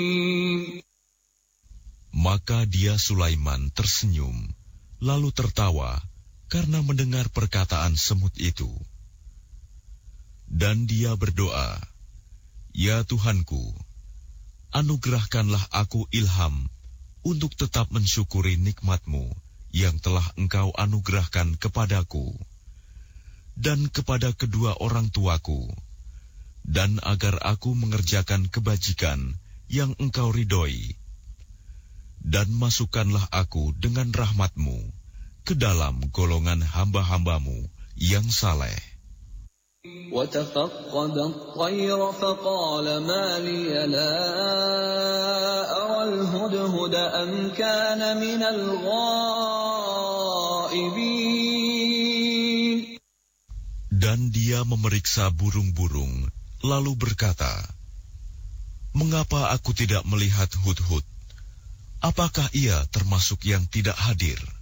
Maka dia Sulaiman tersenyum, lalu tertawa karena mendengar perkataan semut itu. Dan dia berdoa, "Ya Tuhanku, anugerahkanlah aku ilham untuk tetap mensyukuri nikmat-Mu yang telah Engkau anugerahkan kepadaku dan kepada kedua orang tuaku, dan agar aku mengerjakan kebajikan yang Engkau ridhoi. Dan masukkanlah aku dengan rahmat-Mu ke dalam golongan hamba-hamba-Mu yang saleh." وَتَفَقَّدَ الطَّيْرَ فَقَالَ مَا لِيَ لَا أَرَى الْهُدْهُدَ أَمْ كَانَ مِنَ الْغَائِبِينَ. Dan dia memeriksa burung-burung, lalu berkata, "Mengapa aku tidak melihat hudhud? Apakah ia termasuk yang tidak hadir?"